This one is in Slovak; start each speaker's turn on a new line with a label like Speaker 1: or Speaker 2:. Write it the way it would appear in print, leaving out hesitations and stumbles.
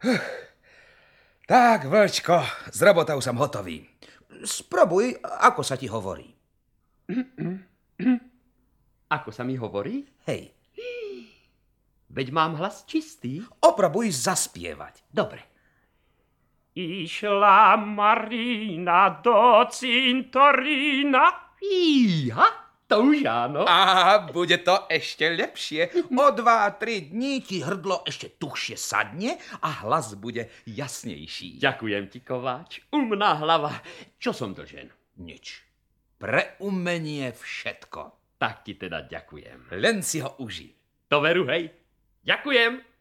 Speaker 1: Tak, Vlčko, s robotou som hotový. Sprobuj, ako sa ti hovorí.
Speaker 2: Ako sa mi hovorí?
Speaker 1: Hej,
Speaker 2: Veď mám hlas čistý.
Speaker 1: oprobuj zaspievať.
Speaker 2: Dobre.
Speaker 3: Išla Marina do cintorína.
Speaker 2: Fíha, to už áno.
Speaker 1: A bude to ešte lepšie. O 2-3 dní ti hrdlo ešte tuchšie sadne a hlas bude jasnejší.
Speaker 2: Ďakujem ti, Kováč. Umná hlava. Čo som dlžen?
Speaker 1: Nič. Pre umenie všetko.
Speaker 2: Tak ti teda ďakujem.
Speaker 1: Len si ho uži.
Speaker 2: To veru, hej. Ďakujem.